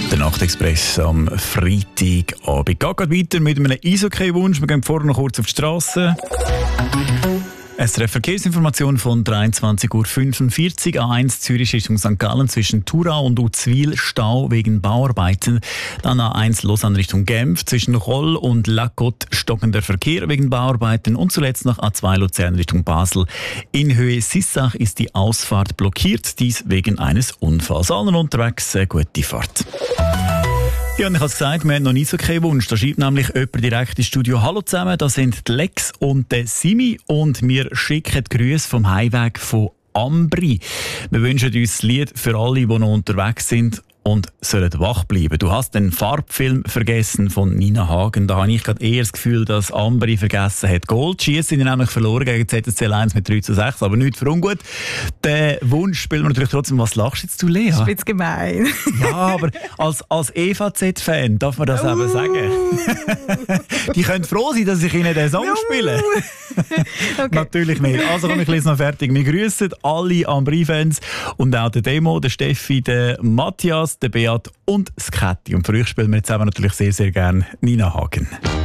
Der Nachtexpress am Freitagabend. Geht gerade weiter mit einem Eishockey-Wunsch. Wir gehen vorher noch kurz auf die Straße. SRF Verkehrsinformation von 23:45 Uhr. A1 Zürich Richtung St. Gallen zwischen Thurau und Uzwil Stau wegen Bauarbeiten. Dann A1 Lausanne Richtung Genf zwischen Roll und La Côte stockender Verkehr wegen Bauarbeiten. Und zuletzt noch A2 Luzern Richtung Basel. In Höhe Sissach ist die Ausfahrt blockiert, dies wegen eines Unfalls. Allen unterwegs, gute Fahrt. Ja, und ich habe es gesagt, wir haben noch nie so keinen Wunsch. Da schreibt nämlich jemand direkt ins Studio: Hallo zusammen, das sind die Lex und der Simi und wir schicken die Grüße vom Heimweg von Ambri. Wir wünschen uns das Lied für alle, die noch unterwegs sind und sollen wach bleiben. Du hast den Farbfilm vergessen von Nina Hagen. Da habe ich gerade eher das Gefühl, dass Ambri vergessen hat. Goldschießen sind nämlich verloren gegen ZSC 1 mit 3:6, aber nicht für ungut. Den Wunsch spielen wir natürlich trotzdem. Was lachst jetzt du, Lea? Das ist jetzt gemein. Ja, aber als EVZ-Fan darf man das eben sagen. Die können froh sein, dass ich ihnen den Song spiele. Okay. Natürlich nicht. Also komm, ich lese noch fertig. Wir grüßen alle Ambri-Fans und auch den Demo, den Steffi, den Matthias, den Beat und das Kätti. Und für euch spielen wir jetzt eben natürlich sehr, sehr gerne Nina Hagen.